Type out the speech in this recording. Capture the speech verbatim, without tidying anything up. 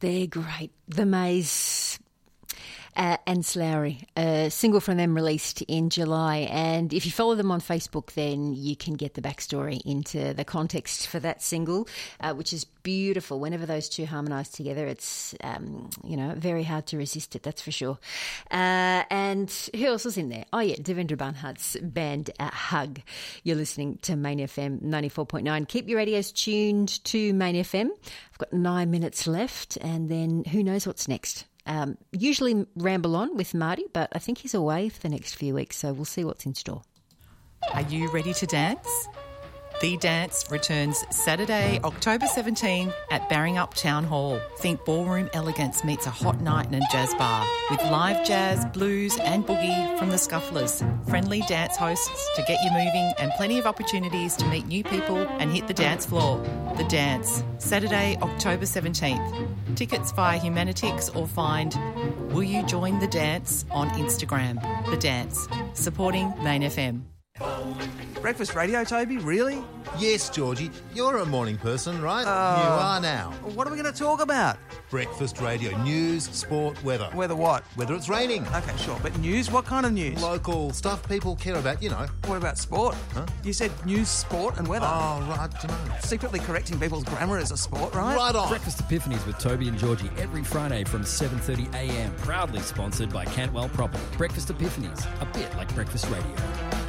They're great. The Maze uh, and Slowry, a single from them released in July. And if you follow them on Facebook, then you can get the backstory into the context for that single, uh, which is beautiful. Whenever those two harmonise together, it's, um, you know, very hard to resist it, that's for sure. Uh, and who else was in there? Oh, yeah, Devendra Banhart's band uh, Hug. You're listening to Main F M ninety-four point nine. Keep your radios tuned to Main F M. I've got nine minutes left, and then who knows what's next. Um, usually ramble on with Marty, but I think he's away for the next few weeks, so we'll see what's in store. Are you ready to dance? The Dance returns Saturday, October seventeenth at Barringup Town Hall. Think ballroom elegance meets a hot night in a jazz bar with live jazz, blues and boogie from the Scufflers, friendly dance hosts to get you moving and plenty of opportunities to meet new people and hit the dance floor. The Dance, Saturday, October seventeenth. Tickets via Humanitix or find Will You Join the Dance on Instagram. The Dance, supporting Main F M. Breakfast radio, Toby? Really? Yes, Georgie. You're a morning person, right? Uh, you are now. What are we going to talk about? Breakfast radio. News, sport, weather. Weather what? Whether it's raining. Okay, sure. But news? What kind of news? Local stuff people care about, you know. What about sport? Huh? You said news, sport and weather. Oh, right. I don't know. Secretly correcting people's grammar is a sport, right? Right on. Breakfast Epiphanies with Toby and Georgie every Friday from seven thirty a m. Proudly sponsored by Cantwell Property. Breakfast Epiphanies, a bit like breakfast radio.